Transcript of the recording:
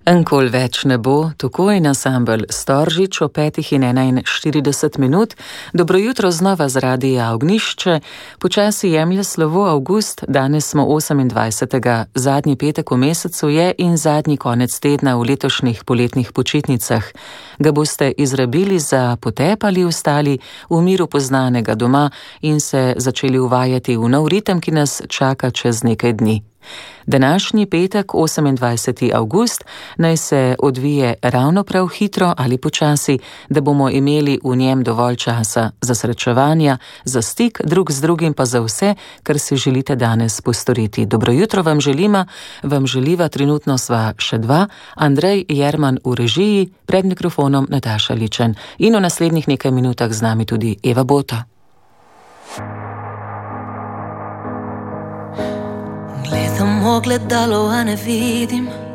Enkoli več ne bo, takoj ansambel Storžič o 5:41. Dobro jutro znova z Radia Ognjišče. Počasi jemlje slovo avgust, danes smo 28. Zadnji petek v mesecu je in zadnji konec tedna v letošnjih poletnih počitnicah. Ga boste izrabili za potep ali ostali v miru poznanega doma in se začeli uvajati v nov ritem, ki nas čaka čez nekaj dni. Današnji petek, 28. avgust, naj se odvije ravno prav hitro ali počasi, da bomo imeli v njem dovolj časa za srečevanja, za stik drug z drugim, pa za vse, kar si želite danes postoriti. Dobro jutro vam želiva, trenutno sva še dva, Andrej Jerman v režiji, pred mikrofonom Nataša Ličen in v naslednjih nekaj minutah z nami tudi Eva Bota. Gledam ogledalo, a ne vidim